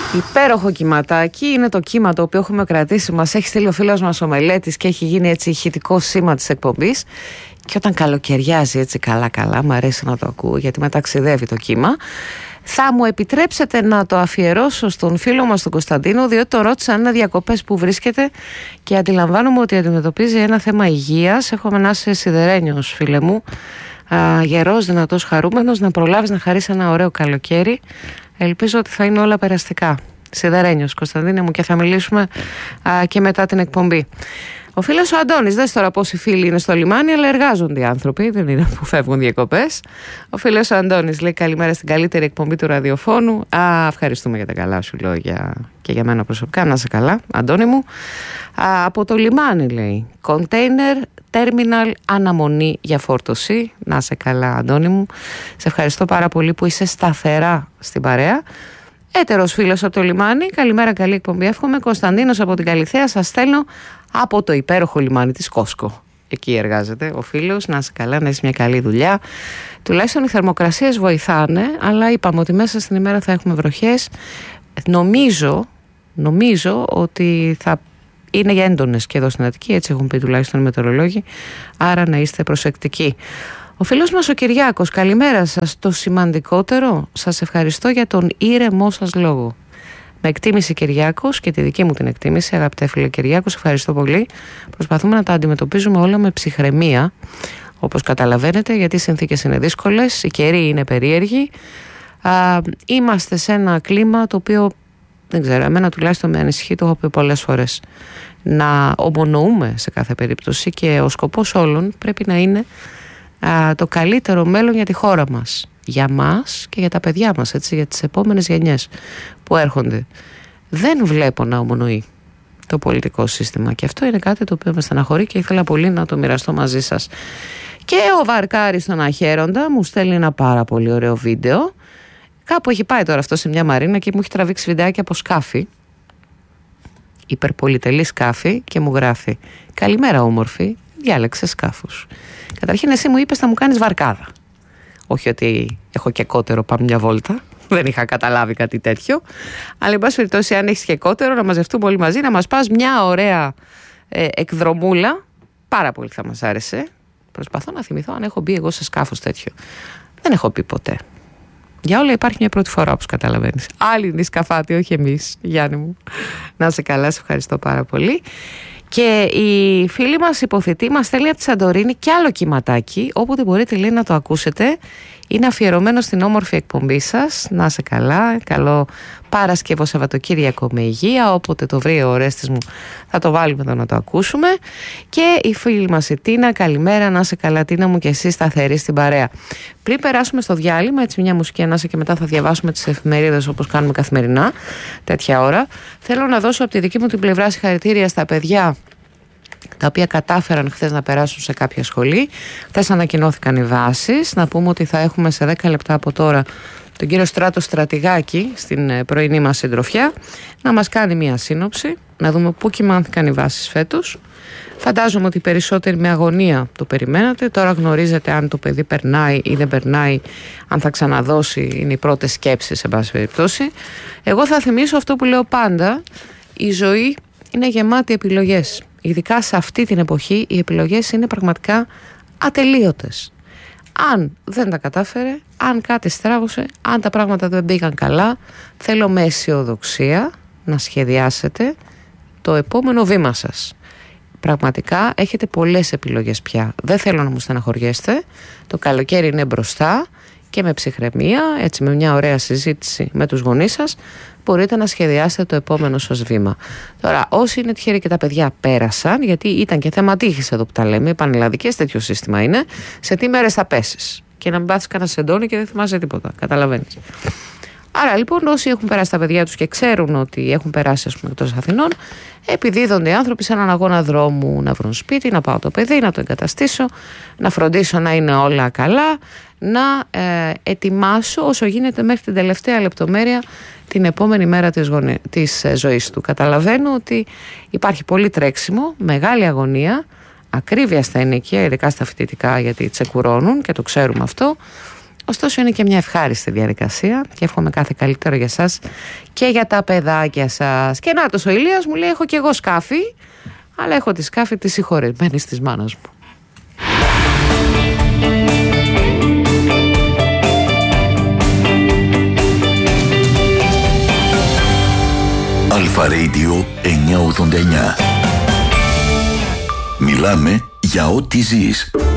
Υπέροχο κυματάκι, είναι το κύμα το οποίο έχουμε κρατήσει. Μας έχει στείλει ο φίλος μας ο Μελέτης και έχει γίνει έτσι ηχητικό σήμα της εκπομπής. Και όταν καλοκαιριάζει έτσι καλά, μου αρέσει να το ακούω γιατί μεταξιδεύει το κύμα. Θα μου επιτρέψετε να το αφιερώσω στον φίλο μας τον Κωνσταντίνο, διότι το ρώτησα αν είναι διακοπές που βρίσκεται και αντιλαμβάνομαι ότι αντιμετωπίζει ένα θέμα υγείας. Εύχομαι να είσαι σιδερένιος, φίλε μου, γερός, δυνατός, χαρούμενος, να προλάβεις να χαρείς ένα ωραίο καλοκαίρι. Ελπίζω ότι θα είναι όλα περαστικά. Σιδερένιος, Κωνσταντίνε μου, και θα μιλήσουμε και μετά την εκπομπή. Ο φίλος ο Αντώνης, δες τώρα πόσοι φίλοι είναι στο λιμάνι, αλλά εργάζονται οι άνθρωποι, δεν είναι που φεύγουν διακοπές. Ο φίλος ο Αντώνης λέει καλημέρα στην καλύτερη εκπομπή του ραδιοφώνου. Ευχαριστούμε για τα καλά σου λόγια και για μένα προσωπικά, να είσαι καλά, Αντώνη μου. Από το λιμάνι λέει, container terminal αναμονή για φόρτωση. Να είσαι καλά, Αντώνη μου. Σε ευχαριστώ πάρα πολύ που είσαι σταθερά στην παρέα. Έτερος φίλος από το λιμάνι, καλημέρα, καλή εκπομπή. Εύχομαι. Κωνσταντίνος από την Καλιθέα, σας στέλνω από το υπέροχο λιμάνι της Κόσκο. Εκεί εργάζεται ο φίλος. Να είσαι καλά, να έχεις μια καλή δουλειά. Τουλάχιστον οι θερμοκρασίες βοηθάνε, αλλά είπαμε ότι μέσα στην ημέρα θα έχουμε βροχές. Νομίζω ότι θα είναι για έντονες και εδώ στην Αττική, έτσι έχουν πει τουλάχιστον οι μετεωρολόγοι. Άρα να είστε προσεκτικοί. Ο φίλος μας ο Κυριάκος, καλημέρα σας. Το σημαντικότερο, σας ευχαριστώ για τον ήρεμό σας λόγο. Με εκτίμηση Κυριάκος και τη δική μου την εκτίμηση, αγαπητέ φίλε Κυριάκος, ευχαριστώ πολύ. Προσπαθούμε να τα αντιμετωπίζουμε όλα με ψυχραιμία, όπως καταλαβαίνετε, γιατί οι συνθήκες είναι δύσκολες, οι καιροί είναι περίεργοι. Είμαστε σε ένα κλίμα το οποίο, δεν ξέρω, εμένα τουλάχιστον με ανησυχεί, το έχω πει πολλές φορές. Να ομονοούμε σε κάθε περίπτωση και ο σκοπός όλων πρέπει να είναι το καλύτερο μέλλον για τη χώρα μας, για μας και για τα παιδιά μας, έτσι, για τις επόμενες γενιές που έρχονται. Δεν βλέπω να ομονοεί το πολιτικό σύστημα και αυτό είναι κάτι το οποίο με στεναχωρεί και ήθελα πολύ να το μοιραστώ μαζί σας. Και ο Βαρκάρης στον Αχέροντα μου στέλνει ένα πάρα πολύ ωραίο βίντεο. Κάπου έχει πάει τώρα αυτό σε μια μαρίνα και μου έχει τραβήξει βιντεάκι από σκάφη, υπερπολιτελή σκάφη, και μου γράφει καλημέρα όμορφη, διάλεξε σκάφους. Καταρχήν εσύ μου είπες θα μου κάνεις βαρκάδα. Όχι ότι έχω και κότερο, πάμε μια βόλτα. Δεν είχα καταλάβει κάτι τέτοιο. Αλλά εν πάση περιπτώσει, αν έχεις και κότερο, να μαζευτούμε όλοι μαζί, να μας πας μια ωραία εκδρομούλα. Πάρα πολύ θα μας άρεσε. Προσπαθώ να θυμηθώ αν έχω μπει εγώ σε σκάφος τέτοιο. Δεν έχω μπει ποτέ. Για όλα υπάρχει μια πρώτη φορά, όπως καταλαβαίνεις. Άλλοι είναι οι σκαφάτοι, όχι εμείς, Γιάννη μου. Να είσαι καλά, σε ευχαριστώ πάρα πολύ. Και η φίλη μας υποθητή μας στέλνει από τη Σαντορίνη κι άλλο κυματάκι. Όποτε μπορείτε, λέει, να το ακούσετε. Είναι αφιερωμένο στην όμορφη εκπομπή σας. Να είσαι καλά. Καλό Παρασκευό Σαββατοκύριακο με υγεία. Όποτε το βρει ο Ορέστης μου θα το βάλουμε εδώ να το ακούσουμε. Και η φίλη μας η Τίνα, καλημέρα. Να είσαι καλά, Τίνα μου, και εσύ σταθερή στην παρέα. Πριν περάσουμε στο διάλειμμα, έτσι μια μουσική ανάσα και μετά θα διαβάσουμε τις εφημερίδες όπως κάνουμε καθημερινά τέτοια ώρα, θέλω να δώσω από τη δική μου την πλευρά συγχαρητήρια στα παιδιά τα οποία κατάφεραν χθες να περάσουν σε κάποια σχολή. Χθες ανακοινώθηκαν οι βάσεις. Να πούμε ότι θα έχουμε σε 10 λεπτά από τώρα τον κύριο Στράτο Στρατηγάκη στην πρωινή μας συντροφιά να μας κάνει μια σύνοψη, να δούμε πού κοιμάνθηκαν οι βάσεις φέτος. Φαντάζομαι ότι οι περισσότεροι με αγωνία το περιμένατε. Τώρα γνωρίζετε αν το παιδί περνάει ή δεν περνάει, αν θα ξαναδώσει, είναι οι πρώτες σκέψεις σε πάση περιπτώσει. Εγώ θα θυμίσω αυτό που λέω πάντα, η ζωή είναι γεμάτη επιλογές. Ειδικά σε αυτή την εποχή οι επιλογές είναι πραγματικά ατελείωτες. Αν δεν τα κατάφερε, αν κάτι στράβωσε, αν τα πράγματα δεν πήγαν καλά, θέλω με αισιοδοξία να σχεδιάσετε το επόμενο βήμα σας. Πραγματικά έχετε πολλές επιλογές πια. Δεν θέλω να μου στεναχωριέστε. Το καλοκαίρι είναι μπροστά και με ψυχραιμία, έτσι με μια ωραία συζήτηση με τους γονείς σας, μπορείτε να σχεδιάσετε το επόμενο σας βήμα. Τώρα, όσοι είναι τυχεροί και τα παιδιά πέρασαν, γιατί ήταν και θέμα τύχης εδώ που τα λέμε, πανελλαδικές τέτοιο σύστημα είναι, σε τι μέρες θα πέσεις. Και να μην πάθεις κανένα σεντόνι και δεν θυμάσαι τίποτα. Καταλαβαίνεις. Άρα λοιπόν, όσοι έχουν περάσει τα παιδιά τους και ξέρουν ότι έχουν περάσει, ας πούμε, εκτός Αθηνών, επιδίδονται οι άνθρωποι σε έναν αγώνα δρόμου να βρουν σπίτι, να πάω το παιδί, να το εγκαταστήσω, να φροντίσω να είναι όλα καλά, να ετοιμάσω όσο γίνεται μέχρι την τελευταία λεπτομέρεια την επόμενη μέρα της ζωής του. Καταλαβαίνω ότι υπάρχει πολύ τρέξιμο, μεγάλη αγωνία, ακρίβεια στα ενοικία, ειδικά στα φοιτητικά, γιατί τσεκουρώνουν και το ξέρουμε αυτό. Ωστόσο είναι και μια ευχάριστη διαδικασία και εύχομαι κάθε καλύτερο για σας και για τα παιδάκια σας. Και νάτος ο Ηλίας μου λέει: έχω και εγώ σκάφη, αλλά έχω τη σκάφη της συγχωρεμένης της μάνας μου. Αλφα Radio 989. Μιλάμε για ό,τι ζεις.